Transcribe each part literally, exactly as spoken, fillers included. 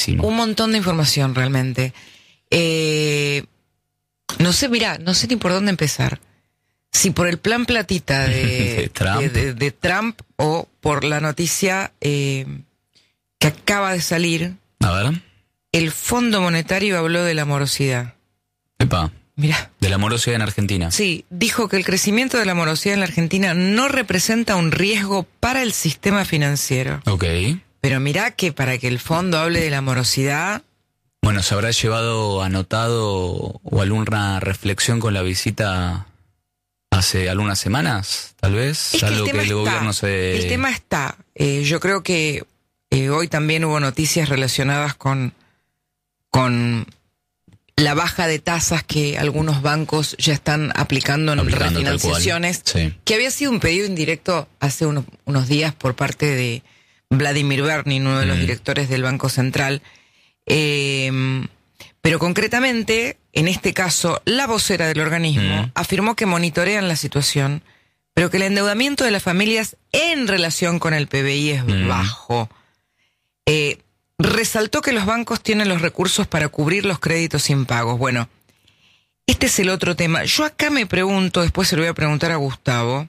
muchísimo. Un montón de información, realmente. Eh, no sé, mirá, no sé ni por dónde empezar. Si por el plan platita de, de, Trump. de, de, de Trump o por la noticia eh, que acaba de salir. A ver. El Fondo Monetario habló de la morosidad. Epa. Mirá. De la morosidad en Argentina. Sí, dijo que el crecimiento de la morosidad en la Argentina no representa un riesgo para el sistema financiero. Ok. Pero mirá que para que el fondo hable de la morosidad... Bueno, ¿se habrá llevado anotado o alguna reflexión con la visita hace algunas semanas, tal vez? Es que Algo el tema que el está, gobierno se... el tema está. Eh, yo creo que eh, hoy también hubo noticias relacionadas con, con la baja de tasas que algunos bancos ya están aplicando en Aplicando, refinanciaciones, sí. que había sido un pedido indirecto hace unos, unos días por parte de Vladimir Bernin, uno de los mm. directores del Banco Central. Eh, pero concretamente, en este caso, la vocera del organismo mm. afirmó que monitorean la situación, pero que el endeudamiento de las familias en relación con el P B I es mm. bajo. Eh, resaltó que los bancos tienen los recursos para cubrir los créditos impagos. Bueno, este es el otro tema. Yo acá me pregunto, después se lo voy a preguntar a Gustavo.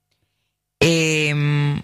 Eh,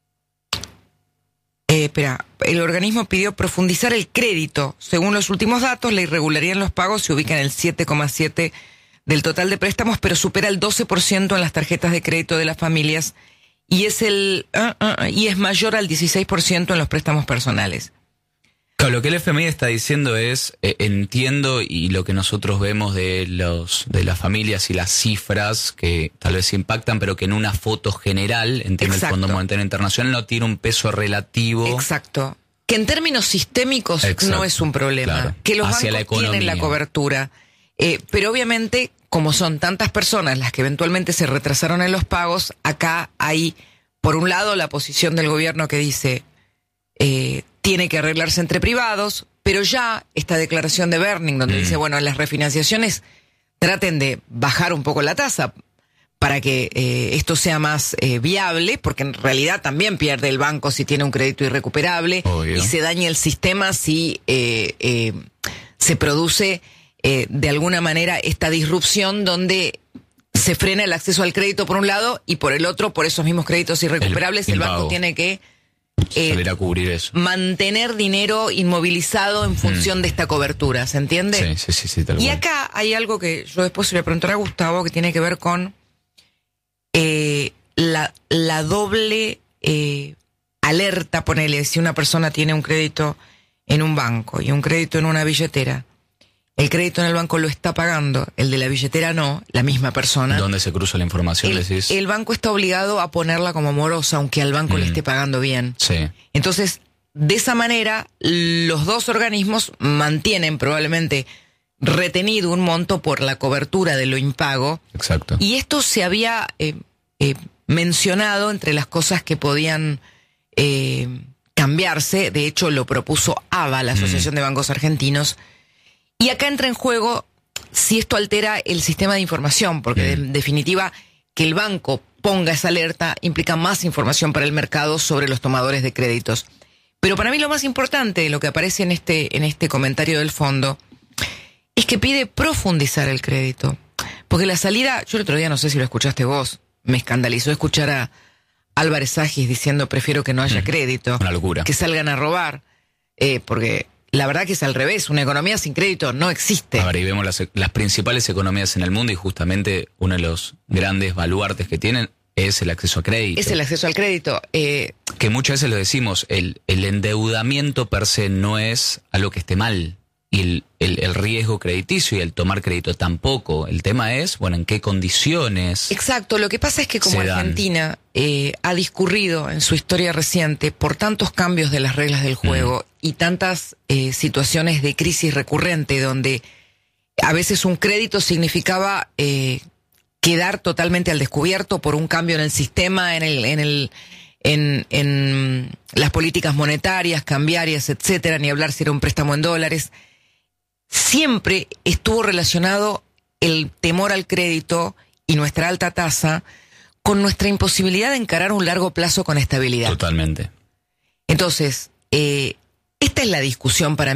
eh, espera, el organismo pidió profundizar el crédito. Según los últimos datos, la irregularidad en los pagos se ubica en el siete coma siete por ciento del total de préstamos, pero supera el doce por ciento en las tarjetas de crédito de las familias y es el uh, uh, y es mayor al dieciséis por ciento en los préstamos personales. Claro, lo que el F M I está diciendo es, eh, entiendo, y lo que nosotros vemos de los de las familias y las cifras que tal vez impactan, pero que en una foto general, entiende el Fondo Monetario Internacional, no tiene un peso relativo. Exacto. Que en términos sistémicos Exacto. no es un problema. Claro. Que los Hacia bancos la tienen la cobertura. Eh, pero obviamente, como son tantas personas las que eventualmente se retrasaron en los pagos, acá hay, por un lado, la posición del gobierno que dice... Eh, tiene que arreglarse entre privados, pero ya esta declaración de Berning, donde mm. dice, bueno, las refinanciaciones traten de bajar un poco la tasa para que eh, esto sea más eh, viable, porque en realidad también pierde el banco si tiene un crédito irrecuperable Obvio. y se daña el sistema si eh, eh, se produce eh, de alguna manera esta disrupción donde se frena el acceso al crédito por un lado y por el otro, por esos mismos créditos irrecuperables, el, el banco tiene que Eh, salir a cubrir eso. mantener dinero inmovilizado en función mm. de esta cobertura, ¿se entiende? Sí, sí, sí, sí tal Y cual. acá hay algo que yo después se le preguntaré a Gustavo, que tiene que ver con eh, la, la doble eh, alerta, ponele, si una persona tiene un crédito en un banco y un crédito en una billetera, el crédito en el banco lo está pagando, el de la billetera no, la misma persona. ¿Dónde se cruza la información? El, decís? el banco está obligado a ponerla como morosa, aunque al banco mm. le esté pagando bien. Sí. Entonces, de esa manera, los dos organismos mantienen probablemente retenido un monto por la cobertura de lo impago. Exacto. Y esto se había eh, eh, mencionado entre las cosas que podían eh, cambiarse. De hecho, lo propuso A B A, la Asociación mm. de Bancos Argentinos. Y acá entra en juego si esto altera el sistema de información, porque mm. de, en definitiva que el banco ponga esa alerta implica más información para el mercado sobre los tomadores de créditos. Pero para mí lo más importante de lo que aparece en este, en este comentario del fondo es que pide profundizar el crédito. Porque la salida, yo el otro día no sé si lo escuchaste vos, me escandalizó escuchar a Álvarez Agis diciendo prefiero que no haya mm. crédito. Una locura. Que salgan a robar, eh, porque... La verdad que es al revés, una economía sin crédito no existe. Ahora, y vemos las, las principales economías en el mundo y justamente uno de los grandes baluartes que tienen es el acceso a crédito. Es el acceso al crédito. Eh... Que muchas veces lo decimos, el, el endeudamiento per se no es algo que esté mal. Y el, el, el riesgo crediticio y el tomar crédito tampoco. El tema es, bueno, en qué condiciones. Exacto, lo que pasa es que como Argentina eh, ha discurrido en su historia reciente por tantos cambios de las reglas del juego mm. y tantas eh, situaciones de crisis recurrente donde a veces un crédito significaba eh, quedar totalmente al descubierto por un cambio en el sistema, en el, en el, en, en las políticas monetarias, cambiarias, etcétera, ni hablar si era un préstamo en dólares. Siempre estuvo relacionado el temor al crédito y nuestra alta tasa con nuestra imposibilidad de encarar un largo plazo con estabilidad. Totalmente. Entonces, eh, esta es la discusión para mí.